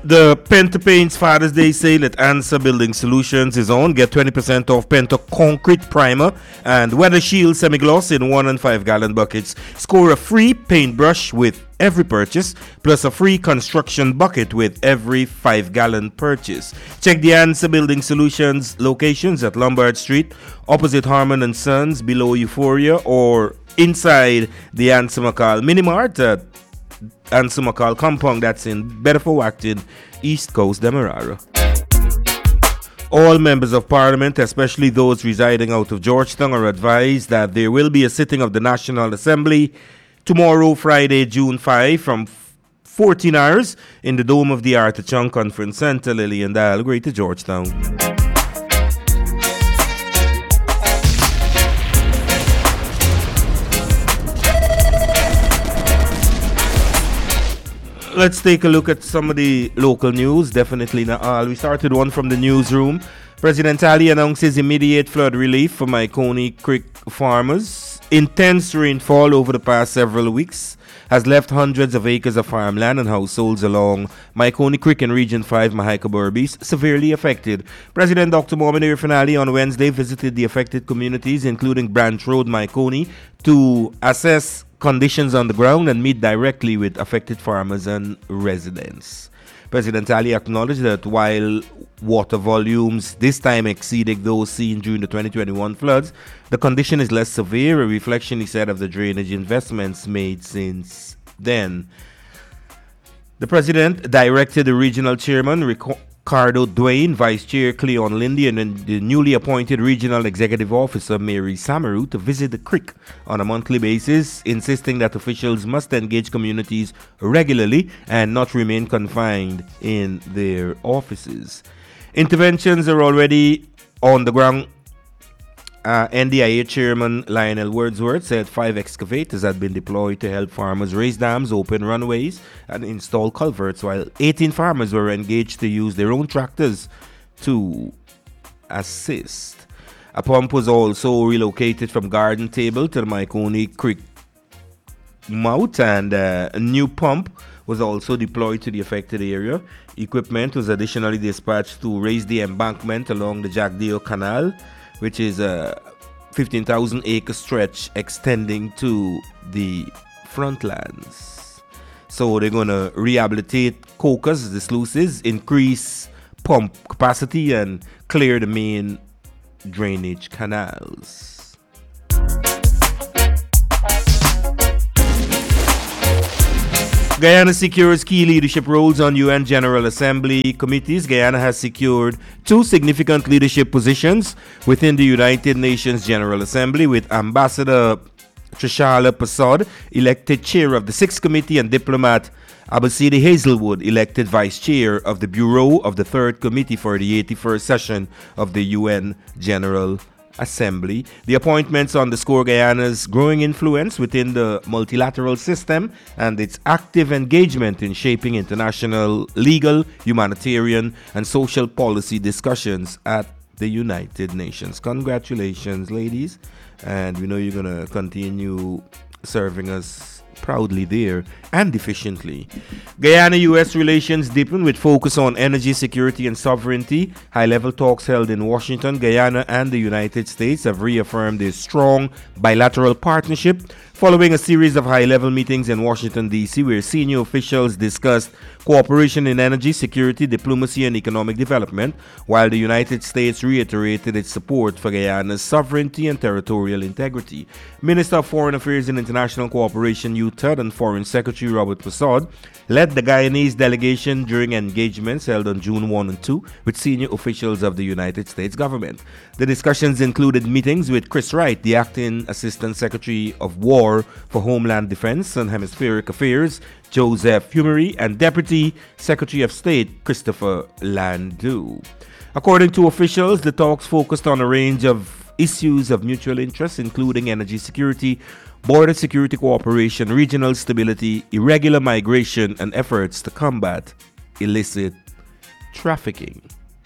The Penta Paints Father's Day sale at Answer Building Solutions is on. Get 20% off Penta Concrete Primer and Weather Shield Semi-Gloss in 1 and 5 gallon buckets. Score a free paintbrush with every purchase, plus a free construction bucket with every 5 gallon purchase. Check the Answer Building Solutions locations at Lombard Street, opposite Harmon and Sons, below Euphoria, or inside the Answer McCall Mini Mart at Answer McCall compound that's in Bedford Acton, East Coast, Demerara. All members of Parliament, especially those residing out of Georgetown, are advised that there will be a sitting of the National Assembly tomorrow, Friday, June 5, from 14 hours in the Dome of the Arthur Chung Conference Center, Lillian Dial, Greater Georgetown. Let's take a look at some of the local news. Definitely not all. We started one from the newsroom. President Ali announces immediate flood relief for Myconi Creek farmers. Intense rainfall over the past several weeks has left hundreds of acres of farmland and households along Myconi Creek in Region 5, Mahaica Berbice, severely affected. President Dr. Mohamed Irfan Ali on Wednesday visited the affected communities, including Branch Road, Myconi, to assess conditions on the ground and meet directly with affected farmers and residents. President Ali acknowledged that while water volumes this time exceeded those seen during the 2021 floods, the condition is less severe, a reflection, he said, of the drainage investments made since then. The president directed the regional chairman, Ricardo Duane, Vice Chair Cleon Lindy, and the newly appointed Regional Executive Officer Mary Samaru to visit the creek on a monthly basis, insisting that officials must engage communities regularly and not remain confined in their offices. Interventions are already on the ground. NDIA Chairman Lionel Wordsworth said 5 excavators had been deployed to help farmers raise dams, open runways, and install culverts, while 18 farmers were engaged to use their own tractors to assist. A pump was also relocated from Garden Table to the Myconi Creek mouth, and a new pump was also deployed to the affected area. Equipment was additionally dispatched to raise the embankment along the Jack Deo Canal, which is a 15,000 acre stretch extending to the frontlands. So they're going to rehabilitate cocas, the sluices, increase pump capacity, and clear the main drainage canals. Guyana secures key leadership roles on UN General Assembly committees. Guyana has secured 2 significant leadership positions within the United Nations General Assembly, with Ambassador Trishala Passod elected chair of the 6th committee and diplomat Abasidi Hazelwood elected vice chair of the Bureau of the 3rd Committee for the 81st session of the UN General Assembly. The appointments underscore Guyana's growing influence within the multilateral system and its active engagement in shaping international legal, humanitarian, and social policy discussions at the United Nations. Congratulations, ladies, and we know you're going to continue serving us proudly there and efficiently. Guyana-US relations deepen with focus on energy security and sovereignty. High-level talks held in Washington, Guyana and the United States have reaffirmed a strong bilateral partnership following a series of high-level meetings in Washington, D.C., where senior officials discussed cooperation in energy security, diplomacy, and economic development, while the United States reiterated its support for Guyana's sovereignty and territorial integrity. Minister of Foreign Affairs and International Cooperation Hugh Tudd and Foreign Secretary Robert Passod led the Guyanese delegation during engagements held on June 1 and 2 with senior officials of the United States government. The discussions included meetings with Chris Wright, the Acting Assistant Secretary of War for Homeland Defense and Hemispheric Affairs, Joseph Humery, and Deputy Secretary of State Christopher Landau. According to officials, the talks focused on a range of issues of mutual interest, including energy security, border security cooperation, regional stability, irregular migration, and efforts to combat illicit trafficking.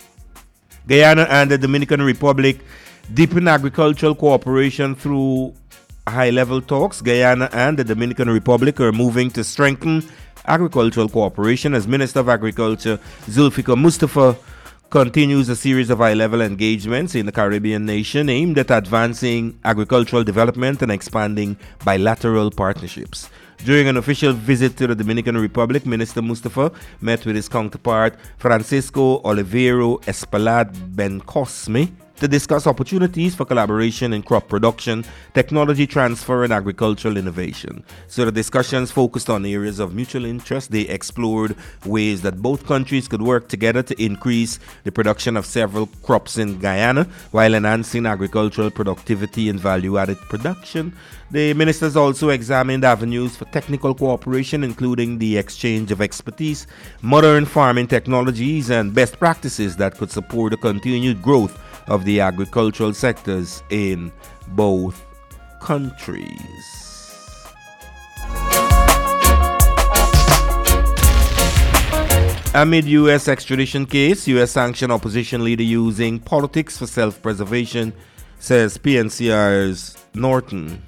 Guyana and the Dominican Republic deepen agricultural cooperation through high-level talks. Guyana and the Dominican Republic are moving to strengthen agricultural cooperation as Minister of Agriculture Zulfikar Mustafa continues a series of high-level engagements in the Caribbean nation aimed at advancing agricultural development and expanding bilateral partnerships. During an official visit to the Dominican Republic, Minister Mustafa met with his counterpart Francisco Olivero Espaillat Bencosme to discuss opportunities for collaboration in crop production, technology transfer, and agricultural innovation. So the discussions focused on areas of mutual interest. They explored ways that both countries could work together to increase the production of several crops in Guyana while enhancing agricultural productivity and value-added production. The ministers also examined avenues for technical cooperation, including the exchange of expertise, modern farming technologies, and best practices that could support the continued growth of the agricultural sectors in both countries. Amid U.S. extradition case, U.S. sanctioned opposition leader using politics for self-preservation, says PNCR's Norton,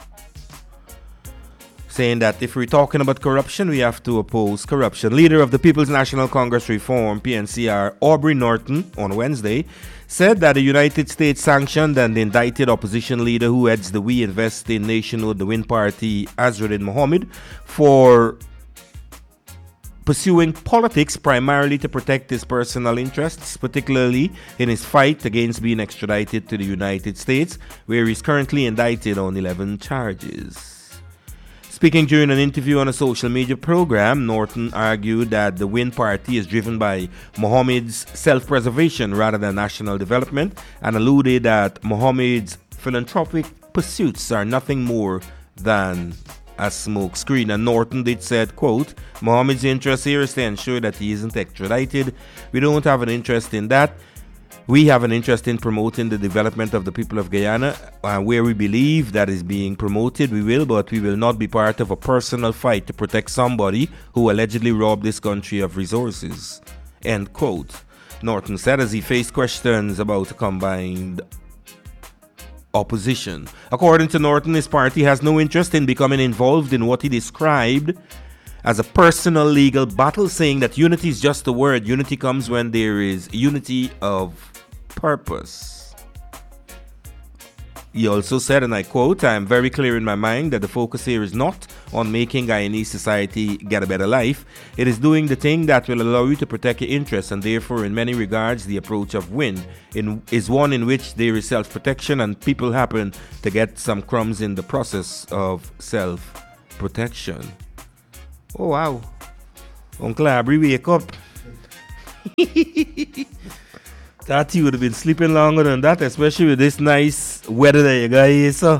saying that if we're talking about corruption, we have to oppose corruption. Leader of the People's National Congress Reform, PNCR, Aubrey Norton, on Wednesday, said that the United States sanctioned and indicted opposition leader who heads the We Invest in Nationhood, the WIN party, Azruddin Mohammed, for pursuing politics primarily to protect his personal interests, particularly in his fight against being extradited to the United States, where he's currently indicted on 11 charges. Speaking during an interview on a social media program, Norton argued that the WIN party is driven by Mohammed's self-preservation rather than national development, and alluded that Mohammed's philanthropic pursuits are nothing more than a smokescreen. And Norton did said, quote, Mohammed's interest here is to ensure that he isn't extradited. We don't have an interest in that. We have an interest in promoting the development of the people of Guyana, where we believe that is being promoted, we will, but we will not be part of a personal fight to protect somebody who allegedly robbed this country of resources. End quote. Norton said as he faced questions about a combined opposition. According to Norton, his party has no interest in becoming involved in what he described as a personal legal battle, saying that unity is just a word. Unity comes when there is unity of purpose. He also said, and I quote, I am very clear in my mind that the focus here is not on making Guyanese society get a better life. It is doing the thing that will allow you to protect your interests, and therefore in many regards the approach of WIN is one in which there is self-protection and people happen to get some crumbs in the process of self-protection. Oh wow, Uncle Aubrey, wake up. Thought you would have been sleeping longer than that, especially with this nice weather that you got here, so.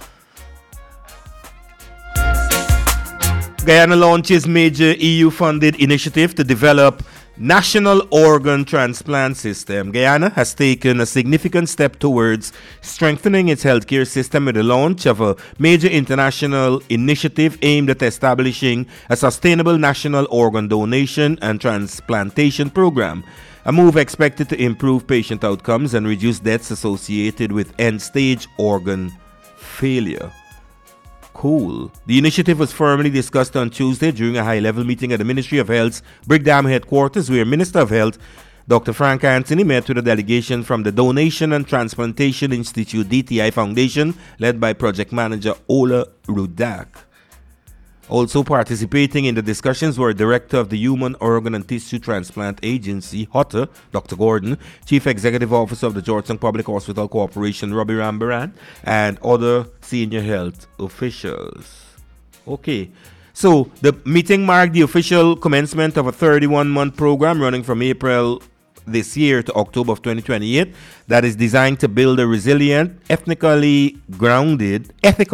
Guyana launches major EU-funded initiative to develop national organ transplant system. Guyana has taken a significant step towards strengthening its healthcare system with the launch of a major international initiative aimed at establishing a sustainable national organ donation and transplantation program. A move expected to improve patient outcomes and reduce deaths associated with end-stage organ failure. Cool. The initiative was formally discussed on Tuesday during a high-level meeting at the Ministry of Health's Brigham headquarters, where Minister of Health Dr. Frank Anthony met with a delegation from the Donation and Transplantation Institute DTI Foundation, led by project manager Ola Rudak. Also participating in the discussions were Director of the Human Organ and Tissue Transplant Agency, HOTA, Dr. Gordon, Chief Executive Officer of the Georgetown Public Hospital Corporation, Robbie Rambaran, and other senior health officials. Okay, so the meeting marked the official commencement of a 31-month program running from April this year to October of 2028 that is designed to build a resilient, ethically grounded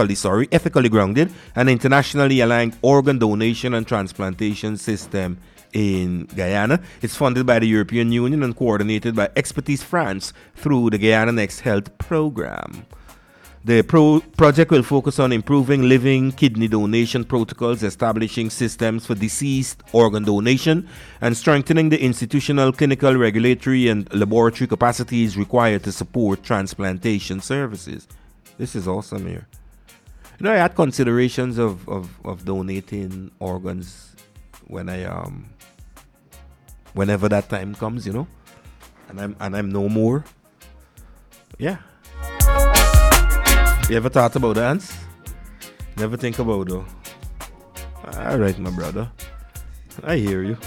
and internationally aligned organ donation and transplantation system in Guyana. It's funded by the European Union and coordinated by Expertise France through the Guyana Next Health program. The project will focus on improving living kidney donation protocols, establishing systems for deceased organ donation, and strengthening the institutional, clinical, regulatory, and laboratory capacities required to support transplantation services. This is awesome here. You know, I had considerations of donating organs whenever that time comes, you know, and I'm no more. Yeah. You ever thought about that, Hans? Never think about though. All right, my brother. I hear you.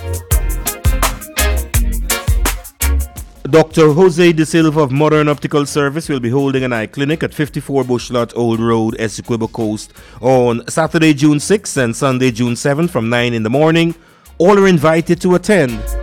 Dr. Jose De Silva of Modern Optical Service will be holding an eye clinic at 54 Bushlot Old Road, Essequibo Coast on Saturday, June 6th and Sunday, June 7th from 9 in the morning. All are invited to attend.